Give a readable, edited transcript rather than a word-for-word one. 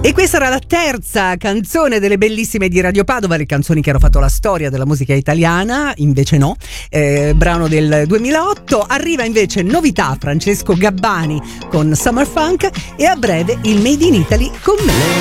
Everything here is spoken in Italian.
E questa era la terza canzone delle bellissime di Radio Padova, le canzoni che hanno fatto la storia della musica italiana, invece no, brano del 2008. Arriva invece novità, Francesco Gabbani con Summer Funk, e a breve il Made in Italy con me.